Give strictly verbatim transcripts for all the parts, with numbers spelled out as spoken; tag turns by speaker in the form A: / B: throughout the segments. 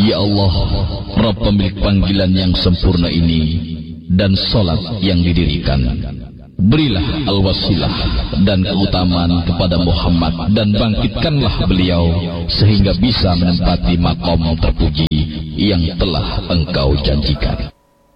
A: Ya Allah, Rabb pemilik panggilan yang sempurna ini dan salat yang didirikan, berilah al-wasilah dan keutamaan kepada Muhammad dan bangkitkanlah beliau sehingga bisa menempati maqam terpuji yang telah Engkau janjikan.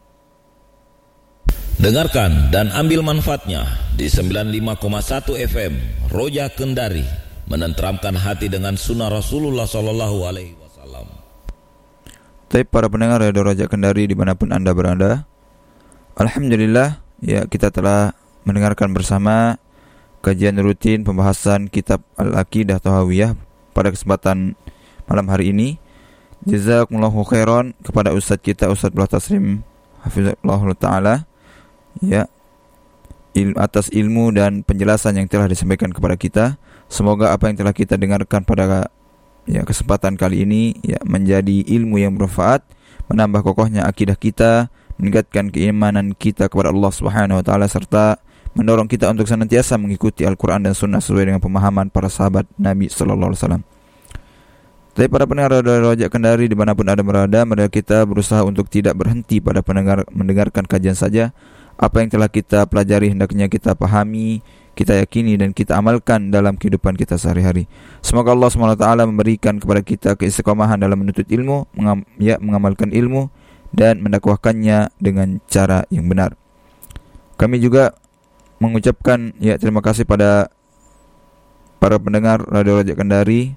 B: Dengarkan dan ambil manfaatnya di sembilan puluh lima koma satu F M Roja Kendari, menenteramkan hati dengan sunnah Rasulullah Sallallahu Alaihi Wasallam.
C: Baik para pendengar Radio Roja Kendari dimanapun Anda berada, alhamdulillah ya kita telah mendengarkan bersama kajian rutin pembahasan kitab Al-Aqidah Tahawiyah pada kesempatan malam hari ini. Jazakumullahu khairan kepada Ustadz kita Ustadz Abdullah Taslim hafizahullah ta'ala ya, il, atas ilmu dan penjelasan yang telah disampaikan kepada kita. Semoga apa yang telah kita dengarkan pada ya kesempatan kali ini ya menjadi ilmu yang bermanfaat, menambah kokohnya akidah kita, meningkatkan keimanan kita kepada Allah Subhanahu wa taala, serta mendorong kita untuk senantiasa mengikuti Al-Qur'an dan Sunnah sesuai dengan pemahaman para sahabat Nabi sallallahu alaihi wasallam. Tapi para pendengar Radio Roja Kendari dimanapun Anda berada, mari kita berusaha untuk tidak berhenti pada pendengar mendengarkan kajian saja. Apa yang telah kita pelajari hendaknya kita pahami, kita yakini dan kita amalkan dalam kehidupan kita sehari-hari. Semoga Allah subhanahu wa taala memberikan kepada kita keistiqomahan dalam menuntut ilmu, mengam, ya, mengamalkan ilmu dan mendakwahkannya dengan cara yang benar. Kami juga mengucapkan ya terima kasih pada para pendengar Radio Roja Kendari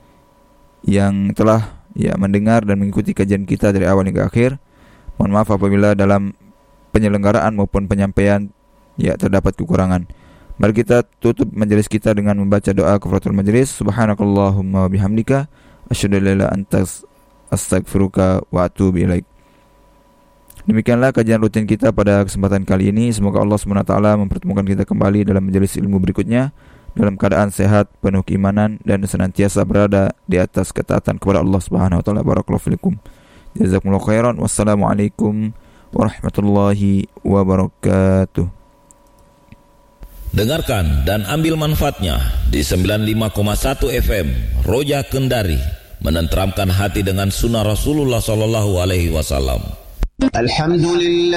C: yang telah ya mendengar dan mengikuti kajian kita dari awal hingga akhir. Mohon maaf apabila dalam penyelenggaraan maupun penyampaian ya terdapat kekurangan. Mari kita tutup majelis kita dengan membaca doa kafaratul majelis. Subhanakallahumma wa bihamdika asyhadu an la ilaha illa anta astaghfiruka wa atubu ilaik. Demikianlah kajian rutin kita pada kesempatan kali ini. Semoga Allah subhanahu wa taala mempertemukan kita kembali dalam majelis ilmu berikutnya dalam keadaan sehat, penuh keimanan dan senantiasa berada di atas ketaatan kepada Allah Subhanahu wa taala. Barakallahu fikum. Jazakumullahu khairan. Wassalamualaikum warahmatullahi wabarakatuh.
B: Dengarkan dan ambil manfaatnya di sembilan puluh lima koma satu F M Roja Kendari, menenteramkan hati dengan sunnah Rasulullah Sallallahu Alaihi Wasallam.
D: Alhamdulillah.